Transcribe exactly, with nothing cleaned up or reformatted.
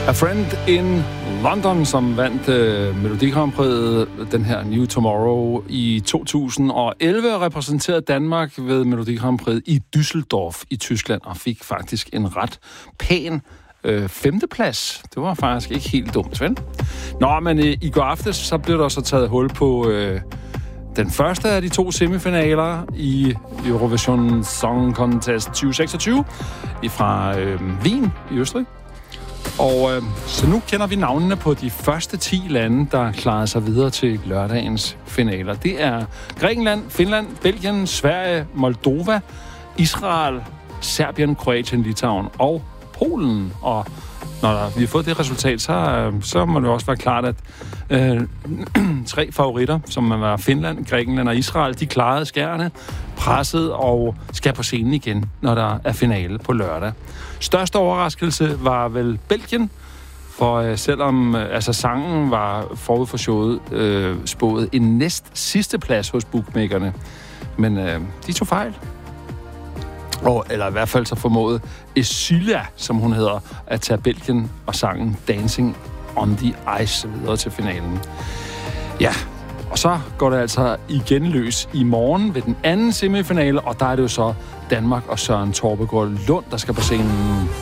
A Friend in London, som vandt øh, Melodi Grand Prix, den her New Tomorrow i to tusind og elleve, repræsenterede Danmark ved Melodi Grand Prix i Düsseldorf i Tyskland, og fik faktisk en ret pæn øh, femteplads. Det var faktisk ikke helt dumt, vel? Nå, men øh, i går aftes, så blev der så taget hul på øh, den første af de to semifinaler i Eurovision Song Contest tyve seksogtyve fra øh, Wien i Østrig. Og øh, så nu kender vi navnene på de første ti lande, der klarede sig videre til lørdagens finaler. Det er Grækenland, Finland, Belgien, Sverige, Moldova, Israel, Serbien, Kroatien, Litauen og Polen. Og når der, vi har fået det resultat, så, så må det også være klart, at øh, tre favoritter, som var Finland, Grækenland og Israel, de klarede skærene, presset og skal på scenen igen, når der er finale på lørdag. Største overraskelse var vel Belgien, for øh, selvom øh, altså sangen var forud for showet øh, spået en næst sidste plads hos bookmakerne, men øh, de tog fejl. Og, eller i hvert fald så formåede Esylia, som hun hedder, at tage Belgien og sangen Dancing on the Ice videre til finalen. Ja, og så går det altså igen løs i morgen ved den anden semifinale, og der er det jo så Danmark og Søren Torbegaard Lund, der skal på scenen.